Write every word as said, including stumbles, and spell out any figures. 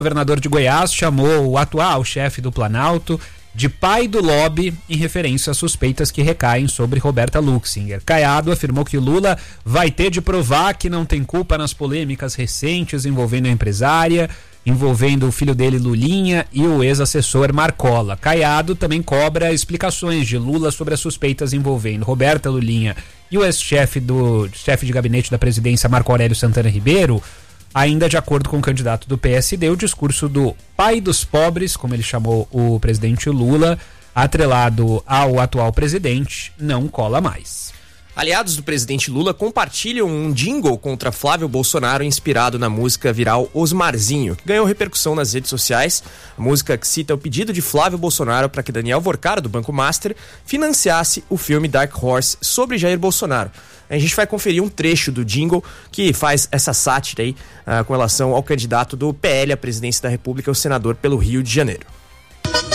O governador de Goiás chamou o atual chefe do Planalto de pai do lobby em referência às suspeitas que recaem sobre Roberta Luxinger. Caiado afirmou que Lula vai ter de provar que não tem culpa nas polêmicas recentes envolvendo a empresária, envolvendo o filho dele Lulinha e o ex-assessor Marcola. Caiado também cobra explicações de Lula sobre as suspeitas envolvendo Roberta Lulinha e o ex-chefe do chefe de gabinete da presidência Marco Aurélio Santana Ribeiro. Ainda de acordo com o candidato do P S D, o discurso do pai dos pobres, como ele chamou o presidente Lula, atrelado ao atual presidente, não cola mais. Aliados do presidente Lula compartilham um jingle contra Flávio Bolsonaro inspirado na música viral Osmarzinho, que ganhou repercussão nas redes sociais. A música que cita o pedido de Flávio Bolsonaro para que Daniel Vorcara, do Banco Master, financiasse o filme Dark Horse sobre Jair Bolsonaro. A gente vai conferir um trecho do jingle que faz essa sátira aí uh, com relação ao candidato do P L à presidência da República, o senador pelo Rio de Janeiro.